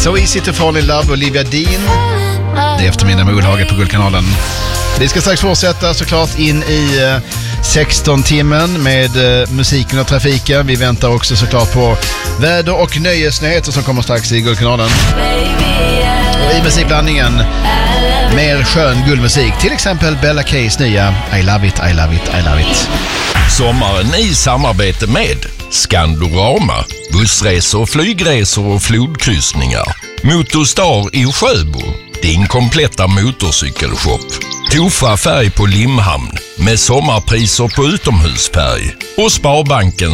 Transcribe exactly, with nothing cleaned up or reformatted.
So Easy to Fall in Love, Olivia Dean. Det är eftermiddag med Olhage på Guldkanalen. Vi ska strax fortsätta såklart in i uh, sexton-timmen med uh, musiken och trafiken. Vi väntar också såklart på väder- och nöjesnyheter som kommer strax i Guldkanalen. Och i musikblandningen mer skön guldmusik. Till exempel Bella Kays nya I Love It, I Love It, I Love It. Sommaren i samarbete med Skandorama, bussresor, flygresor och flodkryssningar. Motorstar i Sjöbo, din kompletta motorcykelshop. Tofa färg på Limhamn med sommarpriser på utomhusfärg. Och Sparbanken